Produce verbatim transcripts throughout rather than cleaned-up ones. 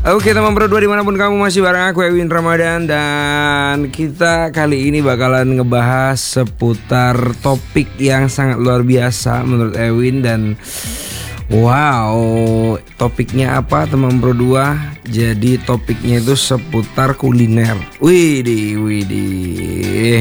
Oke teman berdua dimanapun kamu masih bareng aku Ewin Ramadan. Dan kita kali ini bakalan ngebahas seputar topik yang sangat luar biasa menurut Ewin. Dan wow, topiknya apa teman berdua? Jadi topiknya itu seputar kuliner. Widih, widih.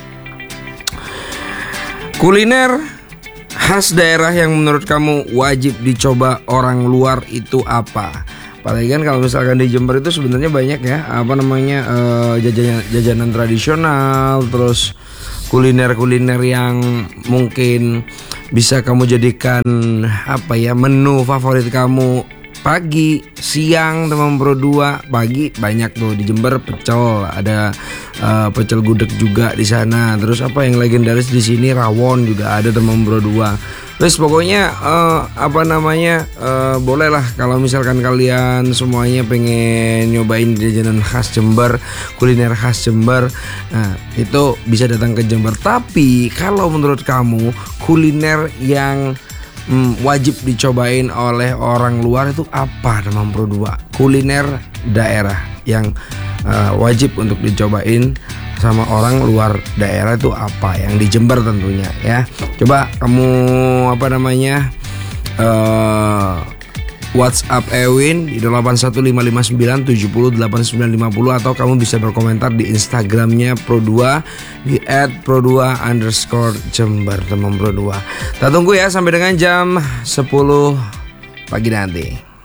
Kuliner khas daerah yang menurut kamu wajib dicoba orang luar itu apa? Apalagi kan kalau misalkan di Jember itu sebenarnya banyak ya apa namanya uh, jajanan jajanan tradisional, terus kuliner-kuliner yang mungkin bisa kamu jadikan apa ya menu favorit kamu pagi, siang, teman berdua. Pagi banyak tuh di Jember pecel, ada uh, pecel gudeg juga di sana. Terus apa yang legendaris di sini rawon juga ada teman berdua. Terus pokoknya uh, apa namanya uh, bolehlah kalau misalkan kalian semuanya pengen nyobain jajanan khas Jember, kuliner khas Jember, nah itu bisa datang ke Jember. Tapi kalau menurut kamu kuliner yang hmm, wajib dicobain oleh orang luar itu apa teman berdua? Kuliner daerah yang uh, wajib untuk dicobain sama orang luar daerah itu apa, yang di Jember tentunya ya. Coba kamu apa namanya uh, WhatsApp Ewin di delapan satu lima lima sembilan tujuh nol delapan sembilan lima nol, atau kamu bisa berkomentar di Instagramnya Pro dua di et pro dua underscore Jember teman Pro dua. Kita tunggu ya sampai dengan jam sepuluh pagi nanti.